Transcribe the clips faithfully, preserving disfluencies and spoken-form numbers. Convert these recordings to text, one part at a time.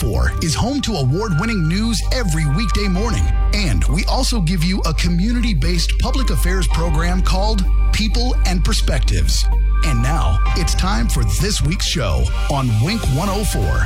four is home to award-winning news every weekday morning. And we also give you a community-based public affairs program called People and Perspectives. And now it's time for this week's show on Wink one oh four.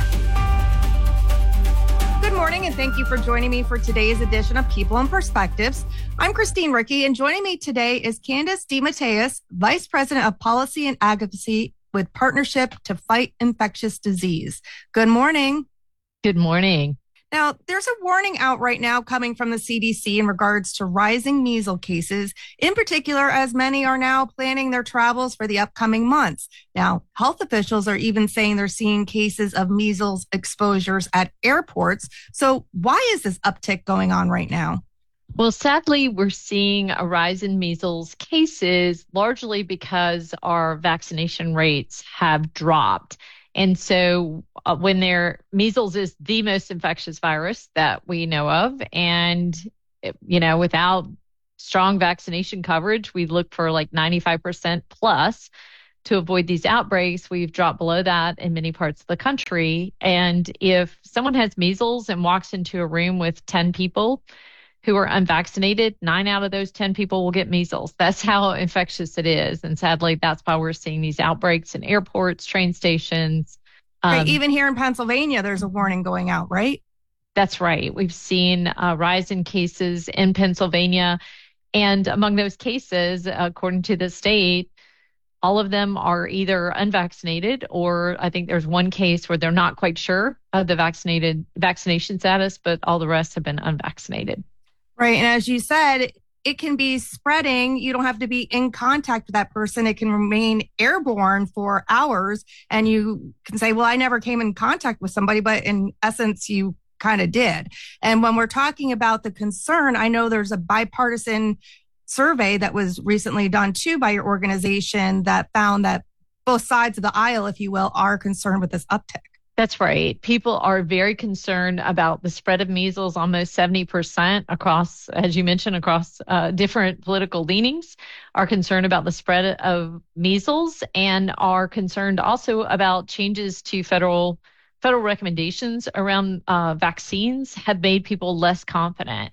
Good morning, and thank you for joining me for today's edition of People and Perspectives. I'm Christine Ricky, and joining me today is Candace DeMatteis, Vice President of Policy and Advocacy with Partnership to Fight Infectious Disease. Good morning. Good morning. Now, there's a warning out right now coming from the C D C in regards to rising measles cases, in particular, as many are now planning their travels for the upcoming months. Now, health officials are even saying they're seeing cases of measles exposures at airports. So why is this uptick going on right now? Well, sadly, we're seeing a rise in measles cases largely because our vaccination rates have dropped. And so uh, when there, measles is the most infectious virus that we know of. And, you know, without strong vaccination coverage, we look for like ninety-five percent plus to avoid these outbreaks. We've dropped below that in many parts of the country. And if someone has measles and walks into a room with ten people who are unvaccinated, nine out of those ten people will get measles. That's how infectious it is. And sadly, that's why we're seeing these outbreaks in airports, train stations. Um, right, even here in Pennsylvania, there's a warning going out, right? That's right. We've seen a rise in cases in Pennsylvania. And among those cases, according to the state, all of them are either unvaccinated, or I think there's one case where they're not quite sure of the vaccinated vaccination status, but all the rest have been unvaccinated. Right. And as you said, it can be spreading. You don't have to be in contact with that person. It can remain airborne for hours. And you can say, well, I never came in contact with somebody, but in essence, you kind of did. And when we're talking about the concern, I know there's a bipartisan survey that was recently done too by your organization that found that both sides of the aisle, if you will, are concerned with this uptick. That's right. People are very concerned about the spread of measles, almost seventy percent across, as you mentioned, across uh, different political leanings, are concerned about the spread of measles and are concerned also about changes to federal federal recommendations around uh, vaccines have made people less confident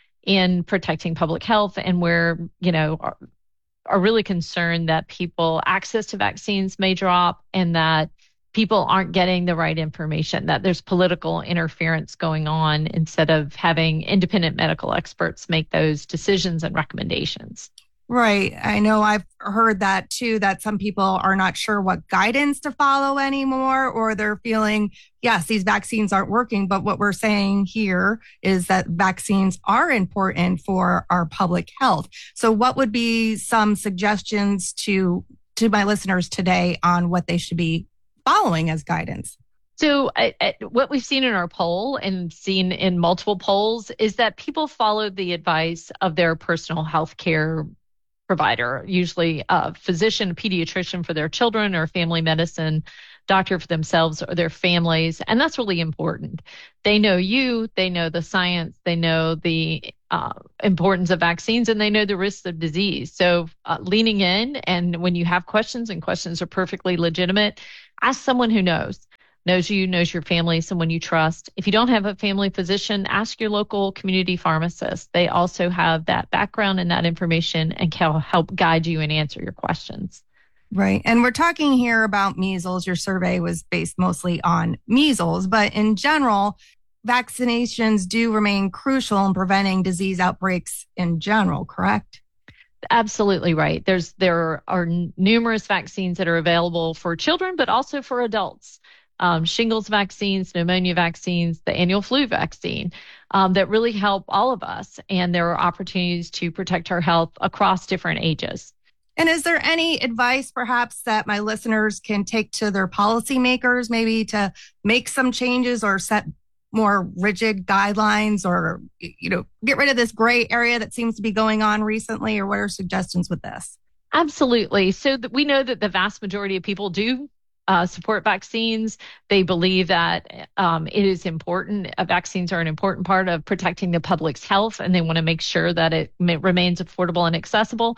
in protecting public health, and where, you know, are, are really concerned that people access to vaccines may drop and that people aren't getting the right information, that there's political interference going on instead of having independent medical experts make those decisions and recommendations. Right. I know I've heard that too, that some people are not sure what guidance to follow anymore, or they're feeling, yes, these vaccines aren't working. But what we're saying here is that vaccines are important for our public health. So what would be some suggestions to, to my listeners today on what they should be following as guidance? So I, I, what we've seen in our poll and seen in multiple polls is that people follow the advice of their personal health care provider, usually a physician, a pediatrician for their children, or a family medicine doctor for themselves or their families. And that's really important. They know you, they know the science, they know the uh, importance of vaccines, and they know the risks of disease. So uh, leaning in, and when you have questions, and questions are perfectly legitimate, ask someone who knows, knows you, knows your family, someone you trust. If you don't have a family physician, ask your local community pharmacist. They also have that background and that information and can help guide you and answer your questions. Right. And we're talking here about measles. Your survey was based mostly on measles, but in general, vaccinations do remain crucial in preventing disease outbreaks in general, correct? Absolutely right. There's there are n- numerous vaccines that are available for children, but also for adults. Um, shingles vaccines, pneumonia vaccines, the annual flu vaccine um, that really help all of us. And there are opportunities to protect our health across different ages. And is there any advice perhaps that my listeners can take to their policymakers, maybe to make some changes or set more rigid guidelines, or, you know, get rid of this gray area that seems to be going on recently? Or what are suggestions with this? Absolutely. So that we know that the vast majority of people do uh, support vaccines. They believe that um, it is important. Uh, vaccines are an important part of protecting the public's health, and they want to make sure that it ma- remains affordable and accessible.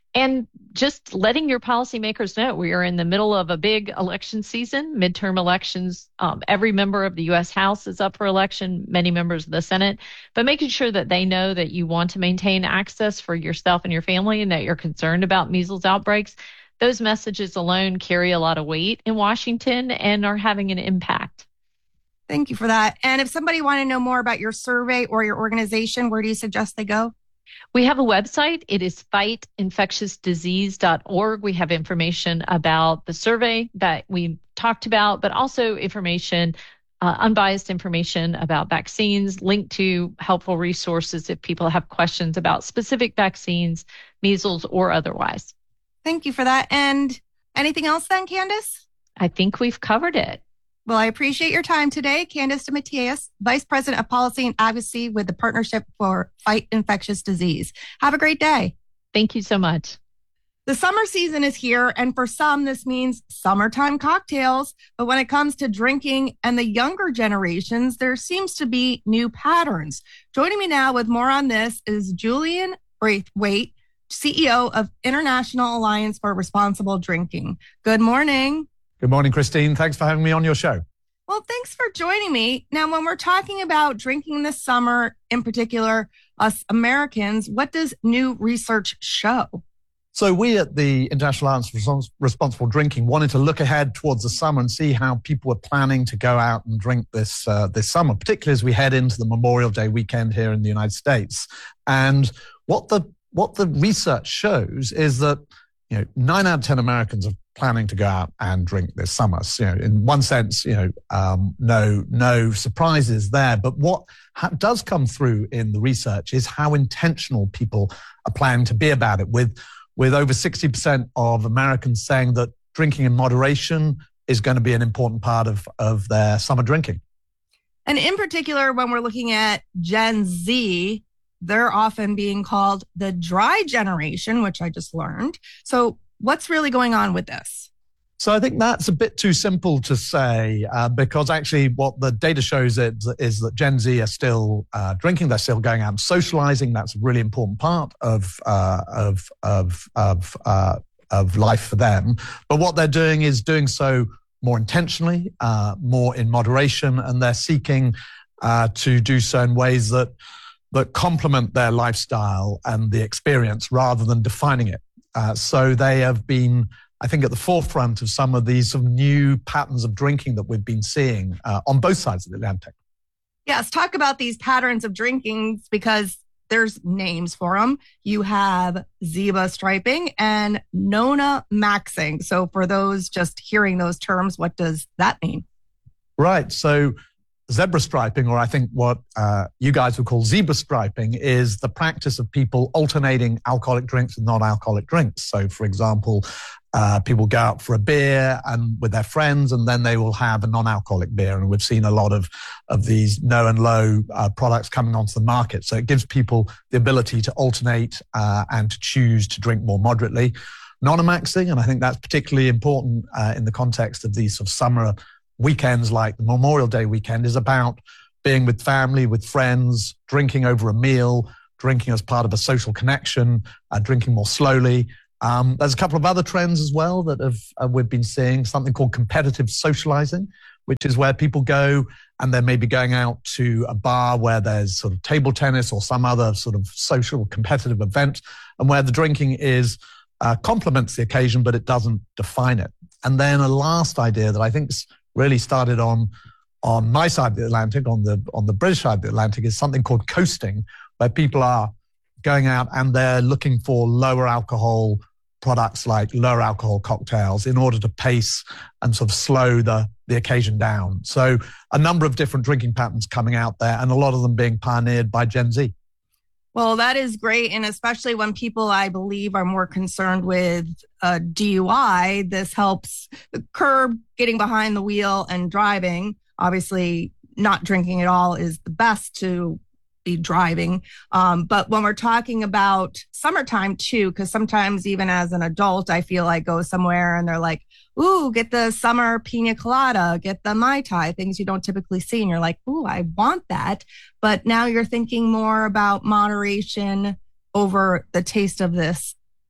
And just letting your policymakers know we are in the middle of a big election season, midterm elections. Um, every member of the U S House is up for election, many members of the Senate, but making sure that they know that you want to maintain access for yourself and your family and that you're concerned about measles outbreaks. Those messages alone carry a lot of weight in Washington and are having an impact. Thank you for that. And if somebody wanted to know more about your survey or your organization, where do you suggest they go? We have a website. It is fight infectious disease dot org. We have information about the survey that we talked about, but also information, uh, unbiased information about vaccines, linked to helpful resources if people have questions about specific vaccines, measles, or otherwise. Thank you for that. And anything else then, Candace? I think we've covered it. Well, I appreciate your time today. Candace DeMatteis, Vice President of Policy and Advocacy with the Partnership for Fight Infectious Disease. Have a great day. Thank you so much. The summer season is here, and for some, this means summertime cocktails. But when it comes to drinking and the younger generations, there seems to be new patterns. Joining me now with more on this is Julian Braithwaite, C E O of International Alliance for Responsible Drinking. Good morning. Good morning, Christine. Thanks for having me on your show. Well, thanks for joining me. Now, when we're talking about drinking this summer, in particular, us Americans, what does new research show? So we at the International Alliance for Responsible Drinking wanted to look ahead towards the summer and see how people were planning to go out and drink this uh, this summer, particularly as we head into the Memorial Day weekend here in the United States. And what the what the research shows is that, you know, nine out of ten Americans are planning to go out and drink this summer. So, you know, in one sense, you know, um, no, no surprises there. But what ha- does come through in the research is how intentional people are planning to be about it, with, with over sixty percent of Americans saying that drinking in moderation is going to be an important part of, of their summer drinking. And in particular, when we're looking at Gen Z, they're often being called the dry generation, which I just learned. So what's really going on with this? So I think that's a bit too simple to say, uh, because actually what the data shows is, is that Gen Z are still uh, drinking. They're still going out and socializing. That's a really important part of uh, of of of uh, of life for them. But what they're doing is doing so more intentionally, uh, more in moderation, and they're seeking uh, to do so in ways that that complement their lifestyle and the experience rather than defining it. Uh, so they have been, I think, at the forefront of some of these sort of new patterns of drinking that we've been seeing uh, on both sides of the Atlantic. Yes, talk about these patterns of drinking, because there's names for them. You have zebra striping and Nona maxing. So for those just hearing those terms, what does that mean? Right. So zebra striping, or I think what uh, you guys would call zebra striping, is the practice of people alternating alcoholic drinks with non-alcoholic drinks. So, for example, uh, people go out for a beer and with their friends, and then they will have a non-alcoholic beer. And we've seen a lot of, of these no and low uh, products coming onto the market. So it gives people the ability to alternate uh, and to choose to drink more moderately. Non-maxing, and I think that's particularly important uh, in the context of these sort of summer weekends like the Memorial Day weekend, is about being with family, with friends, drinking over a meal, drinking as part of a social connection, uh, drinking more slowly. Um, there's a couple of other trends as well that have uh, we've been seeing, something called competitive socializing, which is where people go and they're maybe going out to a bar where there's sort of table tennis or some other sort of social competitive event, and where the drinking is uh, complements the occasion, but it doesn't define it. And then a last idea that I think is really started on on my side of the Atlantic, on the on the British side of the Atlantic, is something called coasting, where people are going out and they're looking for lower alcohol products like lower alcohol cocktails in order to pace and sort of slow the, the occasion down. So a number of different drinking patterns coming out there, and a lot of them being pioneered by Gen Z. Well, that is great. And especially when people, I believe, are more concerned with uh, D U I, this helps curb getting behind the wheel and driving. Obviously, not drinking at all is the best to be driving. Um, but when we're talking about summertime too, because sometimes even as an adult, I feel like go somewhere and they're like, ooh, get the summer pina colada, get the Mai Tai, things you don't typically see. And you're like, ooh, I want that. But now you're thinking more about moderation over the taste of this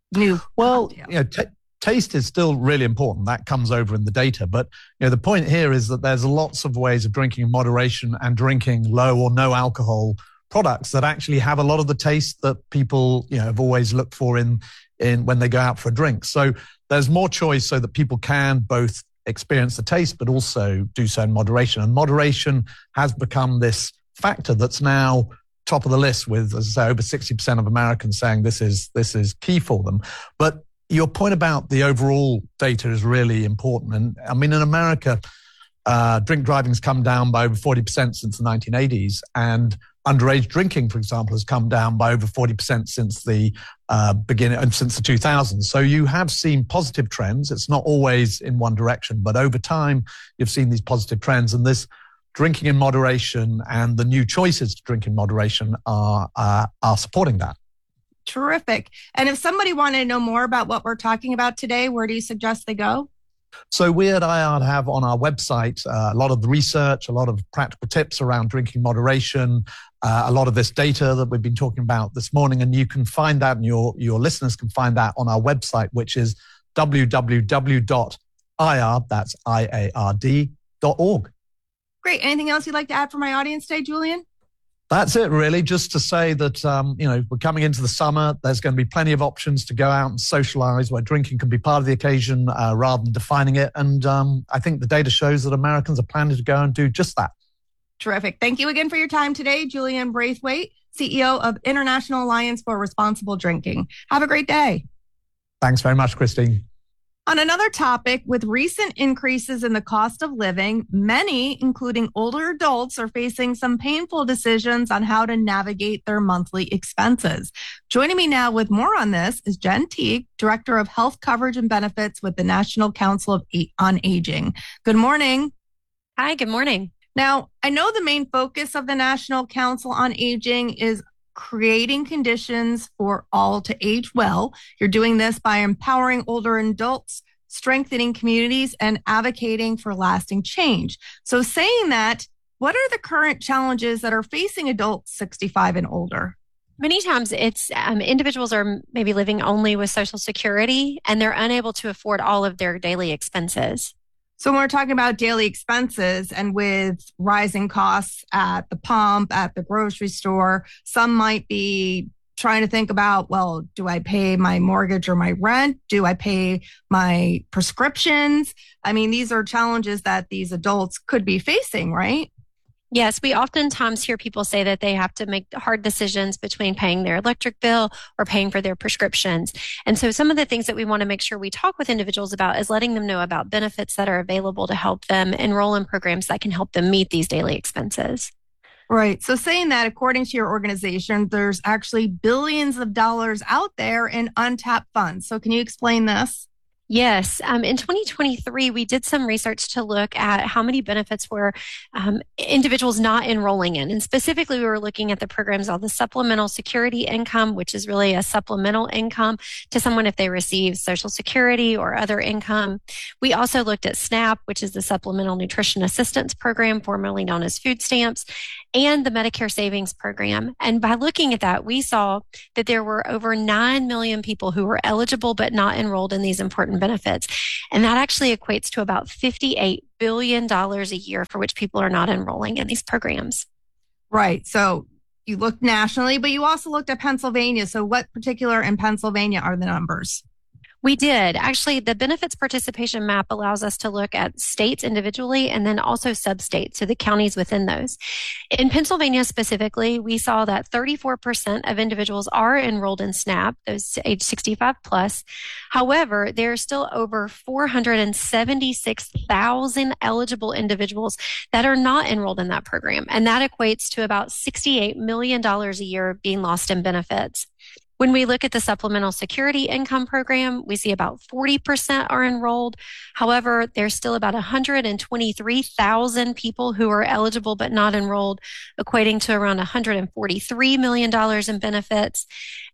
new Well, cocktail? you know, t- taste is still really important. That comes over in the data. But you know, the point here is that there's lots of ways of drinking in moderation and drinking low or no alcohol products that actually have a lot of the taste that people, you know, have always looked for in in when they go out for a drink. So there's more choice so that people can both experience the taste, but also do so in moderation. And moderation has become this factor that's now top of the list with, as I say, over sixty percent of Americans saying this is this is key for them. But your point about the overall data is really important. And I mean, in America, uh, drink driving's come down by over forty percent since the nineteen eighties. And underage drinking, for example, has come down by over forty percent since the uh, beginning and since the two thousands. So you have seen positive trends. It's not always in one direction, but over time, you've seen these positive trends. And this drinking in moderation and the new choices to drink in moderation are uh, are supporting that. Terrific. And if somebody wanted to know more about what we're talking about today, where do you suggest they go? So we at I A R D have on our website uh, a lot of the research, a lot of practical tips around drinking moderation, uh, a lot of this data that we've been talking about this morning. And you can find that, and your, your listeners can find that on our website, which is w w w dot i a r d, that's I A R D, dot org. Great. Anything else you'd like to add for my audience today, Julian? That's it, really. Just to say that, um, you know, we're coming into the summer. There's going to be plenty of options to go out and socialize where drinking can be part of the occasion uh, rather than defining it. And um, I think the data shows that Americans are planning to go and do just that. Terrific. Thank you again for your time today, Julian Braithwaite, C E O of International Alliance for Responsible Drinking. Have a great day. Thanks very much, Christine. On another topic, with recent increases in the cost of living, many, including older adults, are facing some painful decisions on how to navigate their monthly expenses. Joining me now with more on this is Jen Teague, Director of Health Coverage and Benefits with the National Council of A- on Aging. Good morning. Hi, good morning. Now, I know the main focus of the National Council on Aging is creating conditions for all to age well. You're doing this by empowering older adults, strengthening communities, and advocating for lasting change. So saying that, what are the current challenges that are facing adults sixty-five and older? Many times it's um, individuals are maybe living only with Social Security and they're unable to afford all of their daily expenses. So when we're talking about daily expenses and with rising costs at the pump, at the grocery store, some might be trying to think about, well, do I pay my mortgage or my rent? Do I pay my prescriptions? I mean, these are challenges that these adults could be facing, right? Yes, we oftentimes hear people say that they have to make hard decisions between paying their electric bill or paying for their prescriptions. And so some of the things that we want to make sure we talk with individuals about is letting them know about benefits that are available to help them enroll in programs that can help them meet these daily expenses. Right. So saying that, according to your organization, there's actually billions of dollars out there in untapped funds. So can you explain this? Yes. Um, in twenty twenty-three, we did some research to look at how many benefits were um, individuals not enrolling in. And specifically, we were looking at the programs called the Supplemental Security Income, which is really a supplemental income to someone if they receive Social Security or other income. We also looked at SNAP, which is the Supplemental Nutrition Assistance Program, formerly known as food stamps, and the Medicare Savings Program. And by looking at that, we saw that there were over nine million people who were eligible but not enrolled in these important benefits. And that actually equates to about fifty-eight billion dollars a year for which people are not enrolling in these programs. Right. So you looked nationally, but you also looked at Pennsylvania. So what particular in Pennsylvania are the numbers? We did. Actually, the benefits participation map allows us to look at states individually and then also sub-states, so the counties within those. In Pennsylvania specifically, we saw that thirty-four percent of individuals are enrolled in SNAP, those age sixty-five plus. However, there are still over four hundred seventy-six thousand eligible individuals that are not enrolled in that program. And that equates to about sixty-eight million dollars a year being lost in benefits. When we look at the Supplemental Security Income Program, we see about forty percent are enrolled. However, there's still about one hundred twenty-three thousand people who are eligible but not enrolled, equating to around one hundred forty-three million dollars in benefits.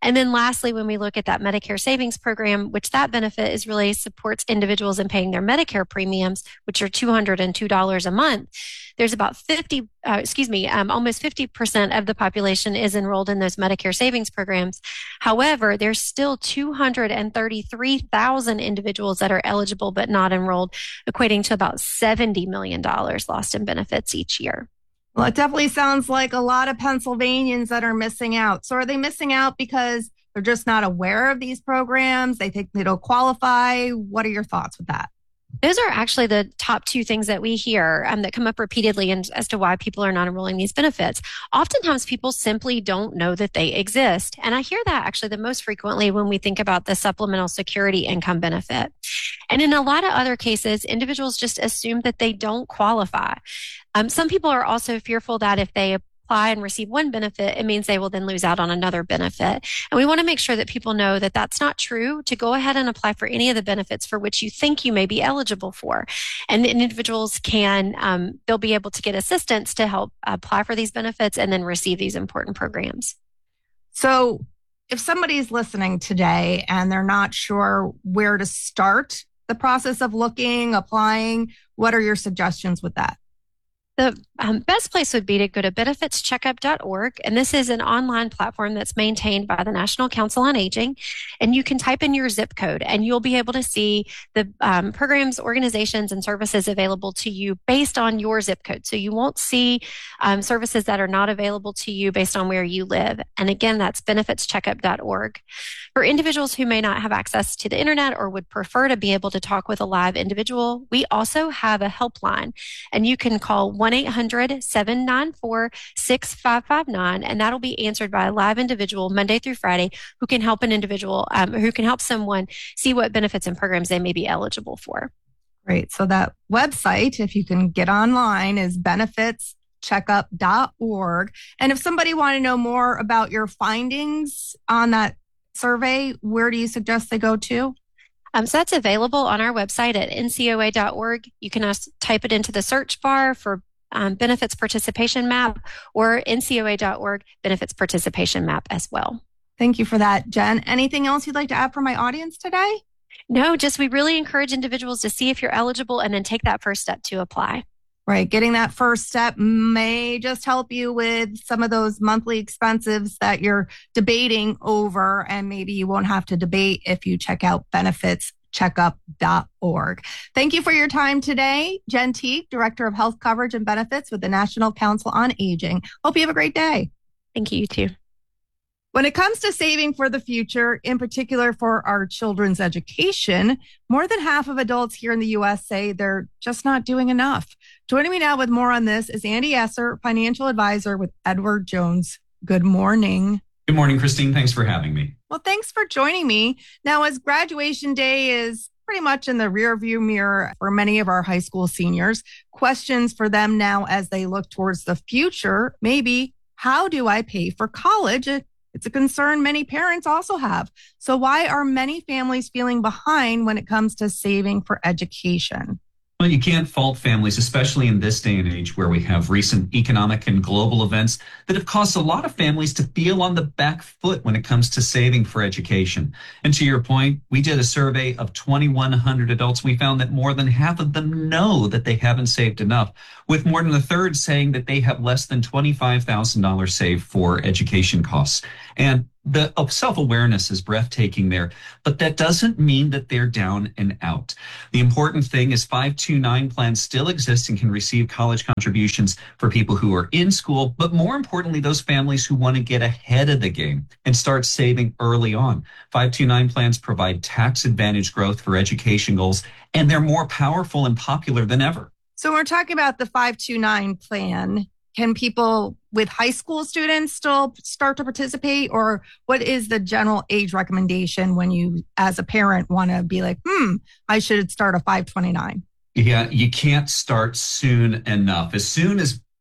And then lastly, when we look at that Medicare Savings Program, which that benefit is really supports individuals in paying their Medicare premiums, which are two hundred two dollars a month, there's about fifty, uh, excuse me, um, almost fifty percent of the population is enrolled in those Medicare savings programs. However, there's still two hundred thirty-three thousand individuals that are eligible but not enrolled, equating to about seventy million dollars lost in benefits each year. Well, it definitely sounds like a lot of Pennsylvanians that are missing out. So are they missing out because they're just not aware of these programs? They think they don't qualify? What are your thoughts with that? Those are actually the top two things that we hear um, that come up repeatedly and as to why people are not enrolling these benefits. Oftentimes, people simply don't know that they exist. And I hear that actually the most frequently when we think about the supplemental security income benefit. And in a lot of other cases, individuals just assume that they don't qualify. Um, some people are also fearful that if they apply and receive one benefit, it means they will then lose out on another benefit. And we want to make sure that people know that that's not true, to go ahead and apply for any of the benefits for which you think you may be eligible for. And individuals can, um, they'll be able to get assistance to help apply for these benefits and then receive these important programs. So if somebody's listening today and they're not sure where to start the process of looking, applying, what are your suggestions with that? The um, best place would be to go to benefits checkup dot org. And this is an online platform that's maintained by the National Council on Aging. And you can type in your zip code and you'll be able to see the um, programs, organizations, and services available to you based on your zip code. So you won't see um, services that are not available to you based on where you live. And again, that's benefits checkup dot org. For individuals who may not have access to the internet or would prefer to be able to talk with a live individual, we also have a helpline, and you can call one eight hundred seven nine four six five five nine, and that'll be answered by a live individual Monday through Friday who can help an individual, um, who can help someone see what benefits and programs they may be eligible for. Great. So that website, if you can get online, is benefits checkup dot org. And if somebody want to know more about your findings on that survey, where do you suggest they go to? Um, so that's available on our website at N C O A dot org. You can also type it into the search bar for um, benefits participation map, or N C O A dot org benefits participation map as well. Thank you for that, Jen. Anything else you'd like to add for my audience today? No, just we really encourage individuals to see if you're eligible and then take that first step to apply. Right. Getting that first step may just help you with some of those monthly expenses that you're debating over, and maybe you won't have to debate if you check out benefits checkup dot org. Thank you for your time today, Jen Teague, Director of Health Coverage and Benefits with the National Council on Aging. Hope you have a great day. Thank you, you too. When it comes to saving for the future, in particular for our children's education, more than half of adults here in the U S say they're just not doing enough. Joining me now with more on this is Andy Esser, financial advisor with Edward Jones. Good morning. Good morning, Christine. Thanks for having me. Well, thanks for joining me. Now, as graduation day is pretty much in the rearview mirror for many of our high school seniors, questions for them now as they look towards the future, maybe, how do I pay for college? It's a concern many parents also have. So why are many families feeling behind when it comes to saving for education? Well, you can't fault families, especially in this day and age where we have recent economic and global events that have caused a lot of families to feel on the back foot when it comes to saving for education. And to your point, we did a survey of twenty-one hundred adults. We found that more than half of them know that they haven't saved enough, with more than a third saying that they have less than twenty-five thousand dollars saved for education costs. And the self-awareness is breathtaking there, but that doesn't mean that they're down and out. The important thing is five two nine plans still exist and can receive college contributions for people who are in school, but more importantly, those families who want to get ahead of the game and start saving early on. five two nine plans provide tax advantage growth for education goals, and they're more powerful and popular than ever. So when we're talking about the five two nine plan, can people with high school students still start to participate, or what is the general age recommendation when you, as a parent, want to be like, hmm, I should start a five twenty-nine? Yeah, you can't start soon enough. As soon as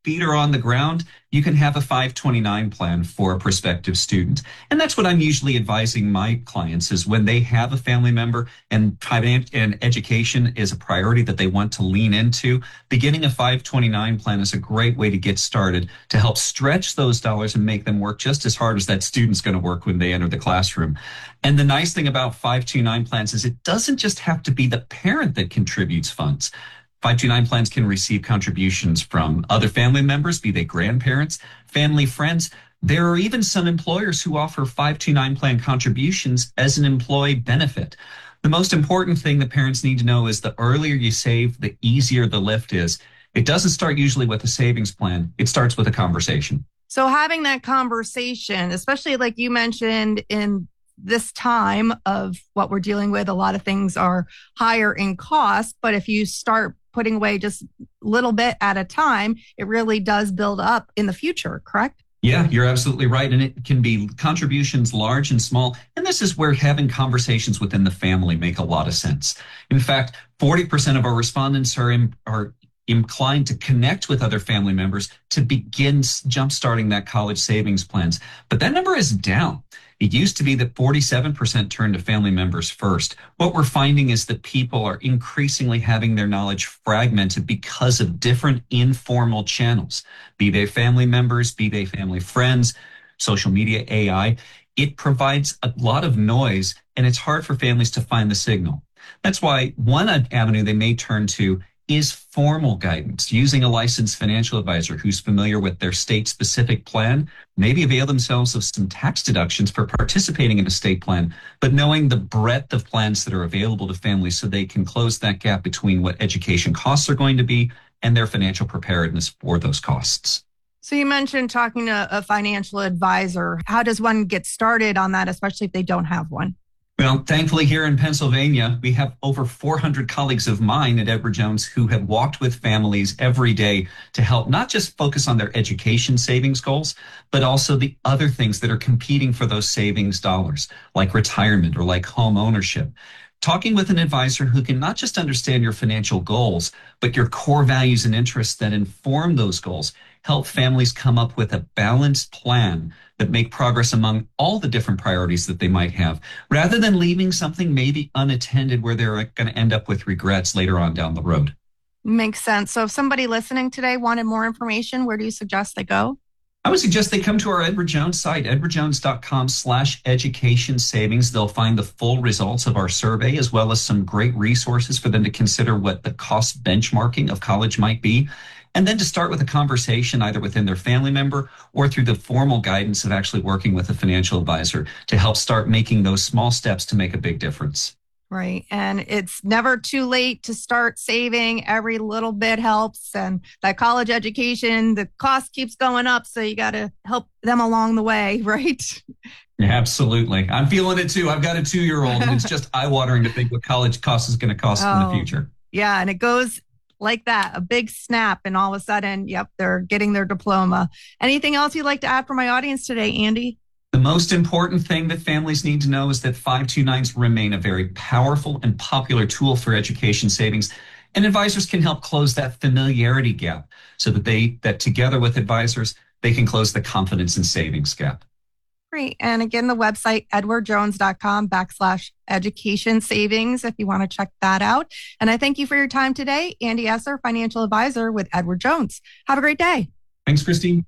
feet are on the ground, you can have a five twenty-nine plan for a prospective student. And that's what I'm usually advising my clients is when they have a family member and private and education is a priority that they want to lean into, beginning a five twenty-nine plan is a great way to get started to help stretch those dollars and make them work just as hard as that student's going to work when they enter the classroom. And the nice thing about five twenty-nine plans is it doesn't just have to be the parent that contributes funds. five twenty-nine plans can receive contributions from other family members, be they grandparents, family, friends. There are even some employers who offer five twenty-nine plan contributions as an employee benefit. The most important thing that parents need to know is the earlier you save, the easier the lift is. It doesn't start usually with a savings plan. It starts with a conversation. So having that conversation, especially like you mentioned in this time of what we're dealing with, a lot of things are higher in cost, but if you start putting away just a little bit at a time, it really does build up in the future, correct? Yeah, you're absolutely right. And it can be contributions large and small. And this is where having conversations within the family make a lot of sense. In fact, forty percent of our respondents are in, are inclined to connect with other family members to begin jumpstarting that college savings plans. But that number is down. It used to be that forty-seven percent turned to family members first. What we're finding is that people are increasingly having their knowledge fragmented because of different informal channels, be they family members, be they family friends, social media, A I. It provides a lot of noise, and it's hard for families to find the signal. That's why one avenue they may turn to is formal guidance, using a licensed financial advisor who's familiar with their state-specific plan, maybe avail themselves of some tax deductions for participating in a state plan, but knowing the breadth of plans that are available to families so they can close that gap between what education costs are going to be and their financial preparedness for those costs. So you mentioned talking to a financial advisor. How does one get started on that, especially if they don't have one? Well, thankfully here in Pennsylvania, we have over four hundred colleagues of mine at Edward Jones who have walked with families every day to help not just focus on their education savings goals, but also the other things that are competing for those savings dollars, like retirement or like home ownership. Talking with an advisor who can not just understand your financial goals, but your core values and interests that inform those goals, help families come up with a balanced plan that make progress among all the different priorities that they might have, rather than leaving something maybe unattended where they're going to end up with regrets later on down the road. Makes sense. So if somebody listening today wanted more information, where do you suggest they go? I would suggest they come to our Edward Jones site, edwardjones.com slash education savings. They'll find the full results of our survey, as well as some great resources for them to consider what the cost benchmarking of college might be. And then to start with a conversation either within their family member or through the formal guidance of actually working with a financial advisor to help start making those small steps to make a big difference. Right. And it's never too late to start saving. Every little bit helps. And that college education, the cost keeps going up. So you got to help them along the way, right? Absolutely. I'm feeling it too. I've got a two-year-old and it's just eye-watering to think what college cost is going to cost oh, in the future. Yeah. And it goes like that, a big snap. And all of a sudden, yep, they're getting their diploma. Anything else you'd like to add for my audience today, Andy? The most important thing that families need to know is that five twenty-nines remain a very powerful and popular tool for education savings, and advisors can help close that familiarity gap so that they, that together with advisors, they can close the confidence and savings gap. Great. And again, the website, edwardjones.com backslash education savings, if you want to check that out. And I thank you for your time today, Andy Esser, financial advisor with Edward Jones. Have a great day. Thanks, Christine.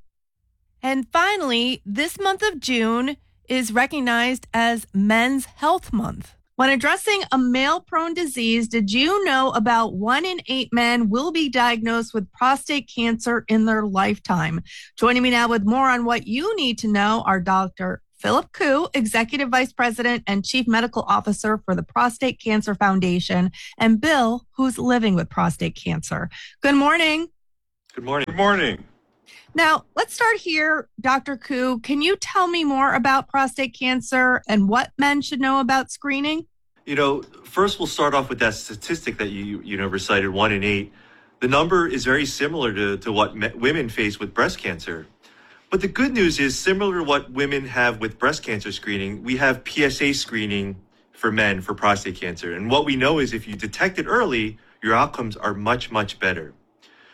And finally, this month of June is recognized as Men's Health Month. When addressing a male-prone disease, did you know about one in eight men will be diagnosed with prostate cancer in their lifetime? Joining me now with more on what you need to know are Doctor Philip Koo, Executive Vice President and Chief Medical Officer for the Prostate Cancer Foundation, and Bill, who's living with prostate cancer. Good morning. Good morning. Good morning. Now, let's start here, Doctor Koo. Can you tell me more about prostate cancer and what men should know about screening? You know, first we'll start off with that statistic that you, you know, recited, one in eight. The number is very similar to, to what me- women face with breast cancer. But the good news is, similar to what women have with breast cancer screening, we have P S A screening for men for prostate cancer. And what we know is if you detect it early, your outcomes are much, much better.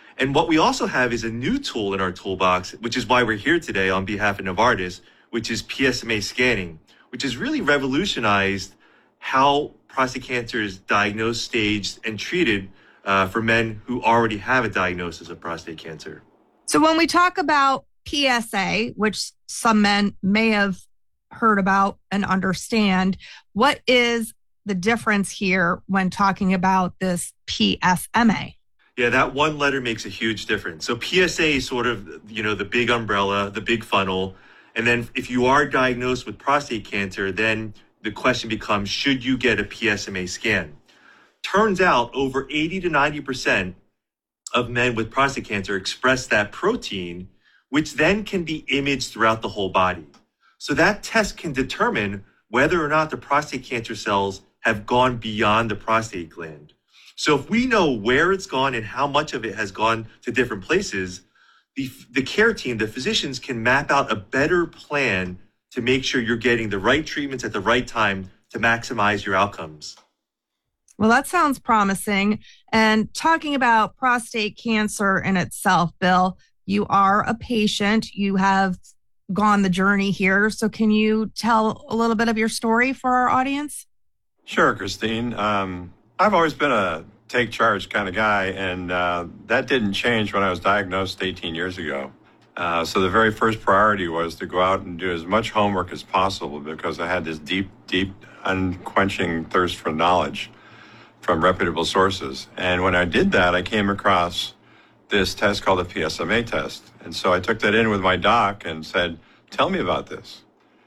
And what we also have is a new tool in our toolbox, which is why we're here today on behalf of Novartis, which is P S M A scanning, which has really revolutionized how prostate cancer is diagnosed, staged, and treated uh, for men who already have a diagnosis of prostate cancer. So when we talk about P S A, which some men may have heard about and understand, what is the difference here when talking about this P S M A? Yeah, that one letter makes a huge difference. So P S A is sort of, you know, the big umbrella, the big funnel. And then if you are diagnosed with prostate cancer, then the question becomes, should you get a P S M A scan? Turns out over eighty to ninety percent of men with prostate cancer express that protein, which then can be imaged throughout the whole body. So that test can determine whether or not the prostate cancer cells have gone beyond the prostate gland. So if we know where it's gone and how much of it has gone to different places, the, the care team, the physicians can map out a better plan to make sure you're getting the right treatments at the right time to maximize your outcomes. Well, that sounds promising. And talking about prostate cancer in itself, Bill, you are a patient. You have gone the journey here. So can you tell a little bit of your story for our audience? Sure, Christine. Um, I've always been a take charge kind of guy, and uh, that didn't change when I was diagnosed eighteen years ago. Uh, so the very first priority was to go out and do as much homework as possible because I had this deep, deep, unquenching thirst for knowledge from reputable sources. And when I did that, I came across this test called the P S M A test. And so I took that in with my doc and said, tell me about this.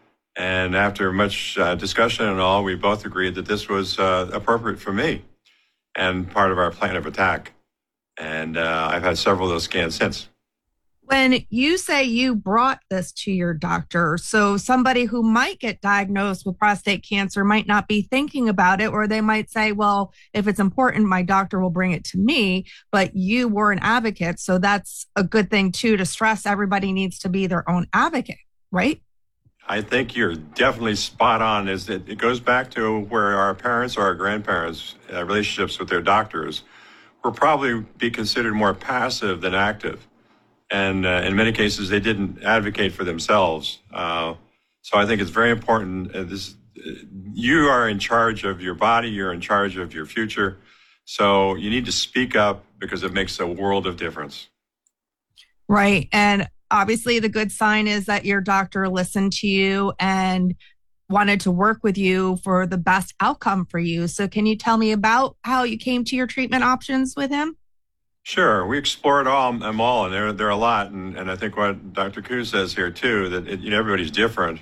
And after much uh, discussion and all, we both agreed that this was uh, appropriate for me and part of our plan of attack. And uh, I've had several of those scans since. When you say you brought this to your doctor, so somebody who might get diagnosed with prostate cancer might not be thinking about it, or they might say, well, if it's important, my doctor will bring it to me, but you were an advocate. So that's a good thing too, to stress everybody needs to be their own advocate, right? I think you're definitely spot on. Is that it goes back to where our parents or our grandparents' uh, relationships with their doctors were probably be considered more passive than active. And uh, in many cases, they didn't advocate for themselves. Uh, so I think it's very important. Uh, this, uh, you are in charge of your body. You're in charge of your future. So you need to speak up because it makes a world of difference. Right. And obviously, the good sign is that your doctor listened to you and wanted to work with you for the best outcome for you. So can you tell me about how you came to your treatment options with him? Sure. We explored all them all, and there, there are a lot. And, and I think what Doctor Koo says here, too, that it, you know, everybody's different.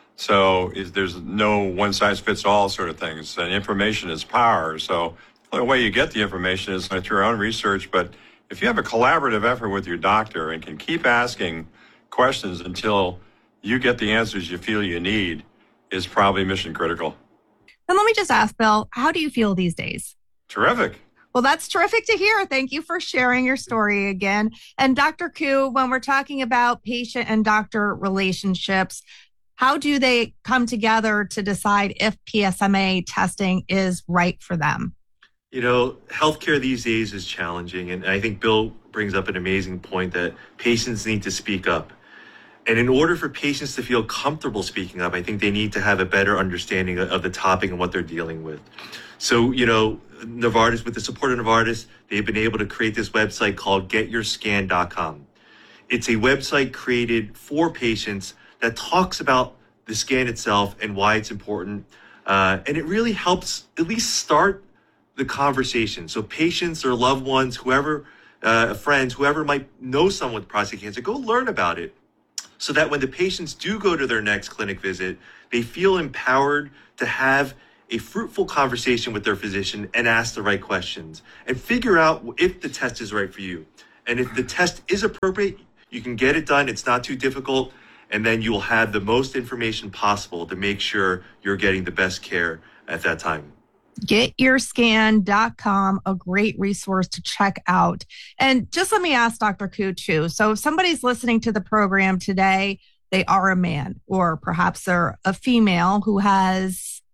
So is, there's no one-size-fits-all sort of things. And information is power. So the way you get the information is through your own research. But if you have a collaborative effort with your doctor and can keep asking questions until you get the answers you feel you need, is probably mission critical. And let me just ask, Bill, how do you feel these days? Terrific. Well, that's terrific to hear. Thank you for sharing your story again. And Doctor Koo, when we're talking about patient and doctor relationships, how do they come together to decide if P S M A testing is right for them? You know, healthcare these days is challenging. And I think Bill brings up an amazing point that patients need to speak up. And in order for patients to feel comfortable speaking up, I think they need to have a better understanding of the topic and what they're dealing with. So, you know, Novartis, with the support of Novartis, they've been able to create this website called get your scan dot com. It's a website created for patients that talks about the scan itself and why it's important. Uh, and it really helps at least start the conversation. So patients or loved ones, whoever, uh, friends, whoever might know someone with prostate cancer, go learn about it so that when the patients do go to their next clinic visit, they feel empowered to have a fruitful conversation with their physician and ask the right questions and figure out if the test is right for you. And if the test is appropriate, you can get it done. It's not too difficult. And then you will have the most information possible to make sure you're getting the best care at that time. get your scan dot com, a great resource to check out. And just let me ask Doctor Koo too. So if somebody's listening to the program today, they are a man, or perhaps they're a female who has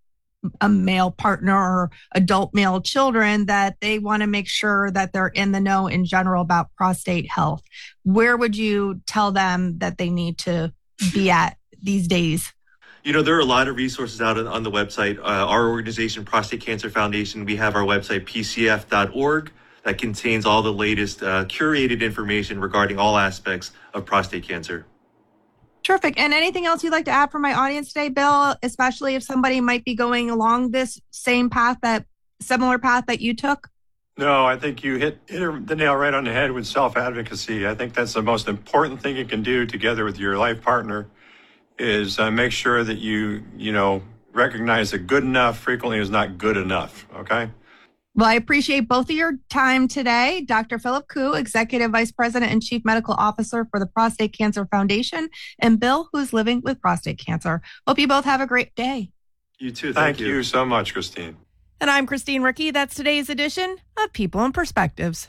a male partner or adult male children, that they want to make sure that they're in the know in general about prostate health. Where would you tell them that they need to be at these days? You know, there are a lot of resources out on, on the website. Uh, our organization, Prostate Cancer Foundation, we have our website, p c f dot org, that contains all the latest uh, curated information regarding all aspects of prostate cancer. Terrific. And anything else you'd like to add for my audience today, Bill, especially if somebody might be going along this same path, that similar path that you took? No, I think you hit, hit the nail right on the head with self-advocacy. I think that's the most important thing you can do together with your life partner, is uh, make sure that you, you know, recognize that good enough frequently is not good enough, okay? Well, I appreciate both of your time today. Doctor Philip Koo, Executive Vice President and Chief Medical Officer for the Prostate Cancer Foundation, and Bill, who's living with prostate cancer. Hope you both have a great day. You too. Thank, Thank you. you so much, Christine. And I'm Christine Ricky. That's today's edition of People and Perspectives.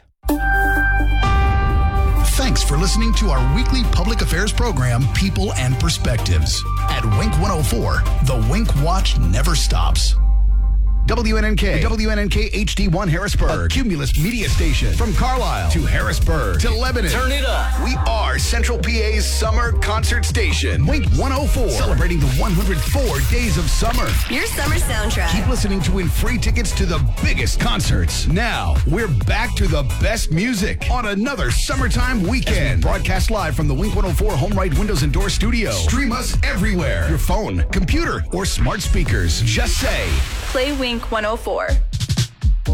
Thanks for listening to our weekly public affairs program, People and Perspectives. At Wink one oh four, the Wink Watch never stops. W N N K, W N N K H D one Harrisburg, a Cumulus media station. From Carlisle to Harrisburg to Lebanon. Turn it up. We are Central P A's summer concert station. Wink one oh four, celebrating the one hundred four days of summer. Your summer soundtrack. Keep listening to win free tickets to the biggest concerts. Now, we're back to the best music on another summertime weekend. Broadcast live from the Wink one oh four Home Right Windows and Door studio. Stream us everywhere. Your phone, computer, or smart speakers. Just say, play Wink one oh four.